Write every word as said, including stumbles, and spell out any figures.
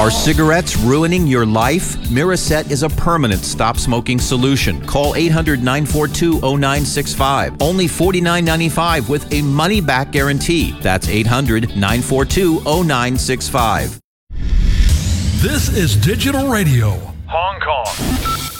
Are cigarettes ruining your life? Miraset is a permanent stop smoking solution. Call eight hundred, nine four two, zero nine six five. Only forty-nine ninety-five with a money back guarantee. That's eight hundred, nine four two, zero nine six five. This is Digital Radio, Hong Kong.